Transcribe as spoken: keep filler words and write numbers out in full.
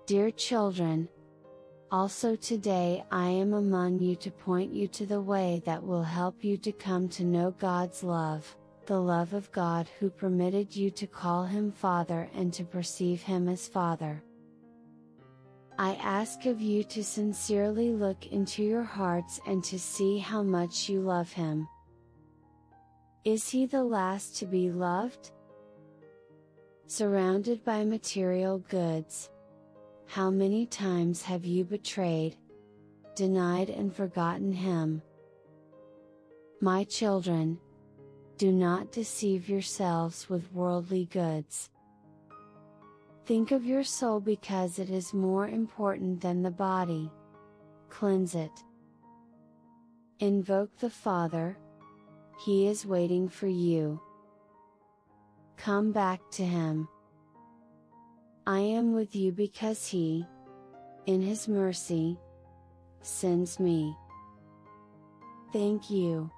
Dear children, also today I am among you to point you to the way that will help you to come to know God's love, the love of God who permitted you to call Him Father and to perceive Him as Father. I ask of you to sincerely look into your hearts and to see how much you love Him. Is He the last to be loved? Surrounded by material goods, how many times have you betrayed, denied and forgotten Him? My children, do not deceive yourselves with worldly goods. Think of your soul because it is more important than the body. Cleanse it. Invoke the Father. He is waiting for you. Come back to Him. I am with you because He, in His mercy, sends me. Thank you.